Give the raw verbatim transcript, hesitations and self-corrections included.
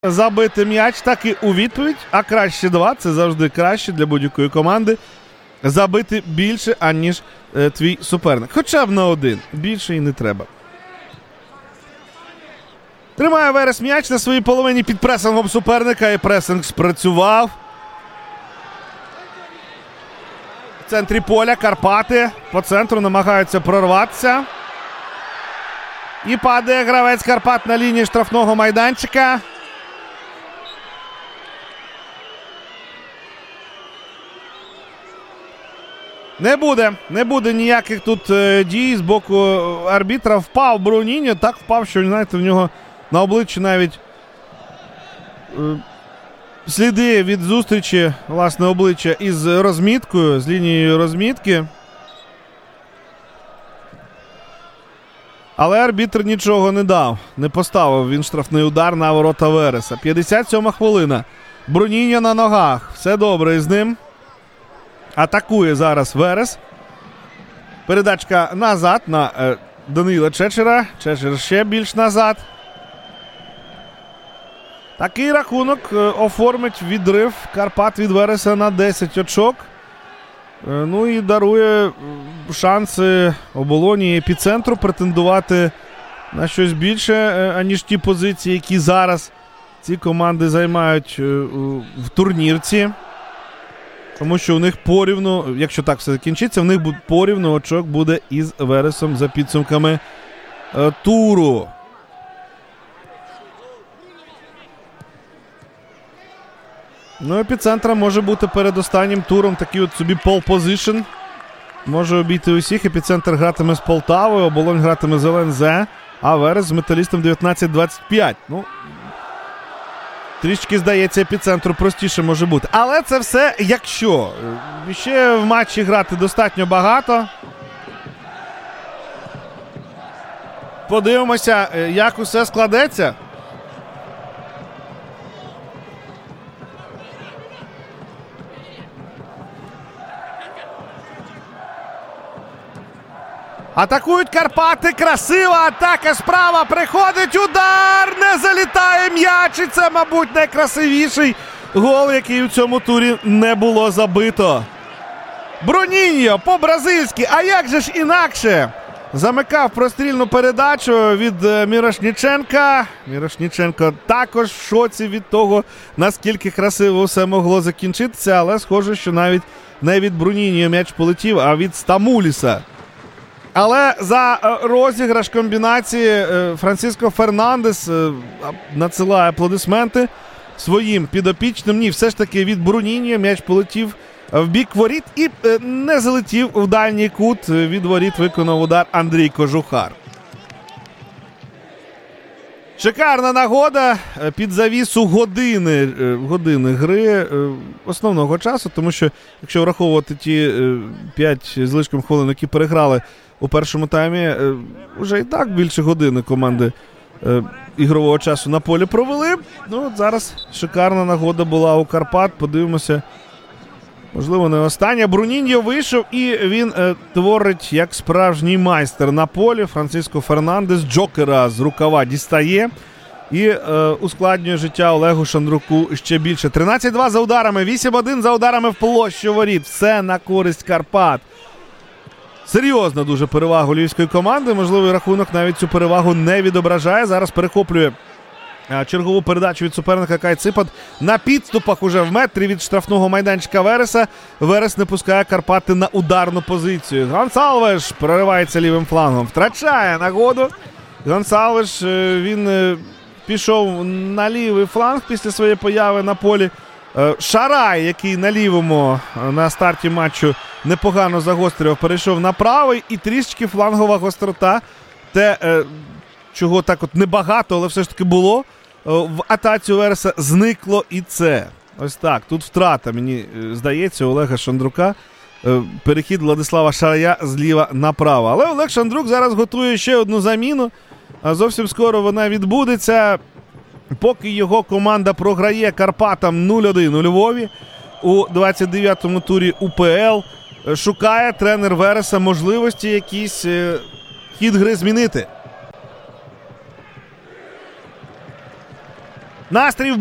забити м'яч, так і у відповідь, а краще два, це завжди краще для будь-якої команди, забити більше, аніж е, твій суперник. Хоча б на один, більше і не треба. Тримає Верес м'яч на своїй половині під пресингом суперника, і пресинг спрацював. В центрі поля Карпати по центру намагаються прорватися. І падає гравець Карпат на лінії штрафного майданчика. Не буде, не буде ніяких тут е, дій з боку арбітра. Впав Бруніньо, так впав, що, знаєте, в нього на обличчі навіть е, сліди від зустрічі, власне, обличчя із розміткою, з лінією розмітки. Але арбітр нічого не дав, не поставив він штрафний удар на ворота Вереса. п'ятдесят сьома хвилина. Бруніньо на ногах, все добре із ним. Атакує зараз Верес. Передачка назад на е, Данила Чечера. Чечер ще більш назад. Такий рахунок е, оформить відрив Карпат від Вереса на десять очок. Е, ну і дарує е, шанси Оболоні і Епіцентру претендувати на щось більше, е, аніж ті позиції, які зараз ці команди займають е, в турнірці. Тому що у них порівну, якщо так все закінчиться, в них порівну очок буде із Вересом за підсумками е, туру. Ну, Епіцентра може бути перед останнім туром такий от собі пол-позишн. Може обійти усіх. Епіцентр гратиме з Полтавою, Оболонь гратиме з ел ен зет, а Верес з Металістом дев'ятнадцять двадцять п'ять. Ну, трішки, здається, Епіцентру простіше може бути. Але це все якщо. Ще в матчі грати достатньо багато. Подивимося, як усе складеться. Атакують Карпати. Красива атака справа. Приходить удар. Не залітає м'яч. І це, мабуть, найкрасивіший гол, який у цьому турі не було забито. Бруніньо по-бразильськи. А як же ж інакше? Замикав прострільну передачу від Мірошніченка. Мірошніченко також в шоці від того, наскільки красиво все могло закінчитися. Але схоже, що навіть не від Бруніньо м'яч полетів, а від Стамуліса. Але за розіграш комбінації Франциско Фернандес надсилає аплодисменти своїм підопічним. Ні, все ж таки від Бруніньо м'яч полетів в бік воріт і не залетів в дальній кут. Від воріт виконав удар Андрій Кожухар. Шикарна нагода під завісу години, години гри основного часу, тому що, якщо враховувати ті п'ять з лишком хвилин, які переграли у першому таймі, вже і так більше години команди ігрового часу на полі провели. Ну, от зараз шикарна нагода була у Карпат. Подивимося, можливо, не остання. Бруніньо вийшов і він е, творить як справжній майстер на полі. Франциско Фернандес Джокера з рукава дістає і е, ускладнює життя Олегу Шандруку ще більше. тринадцять два за ударами, вісім один за ударами в площу воріт. Все на користь Карпат. Серйозна дуже перевага львівської команди. Можливо, рахунок навіть цю перевагу не відображає. Зараз перехоплює чергову передачу від суперника Кай Ципад. На підступах уже в метрі від штрафного майданчика Вереса. Верес не пускає Карпати на ударну позицію. Гонсалвеш проривається лівим флангом. Втрачає нагоду. Гонсалвеш, він пішов на лівий фланг після своєї появи на полі. Шарай, який на лівому на старті матчу непогано загострював, перейшов на правий, і трішечки флангова гострота. Те, чого так от небагато, але все ж таки було, в атаці Вереса зникло і це. Ось так, тут втрата, мені здається, Олега Шандрука. Перехід Владислава Шарая зліва направо. Але Олег Шандрук зараз готує ще одну заміну. Зовсім скоро вона відбудеться. Поки його команда програє Карпатам нуль один у Львові у двадцять дев'ятому турі у пе ел, шукає тренер Вереса можливості якийсь хід гри змінити. Настрій в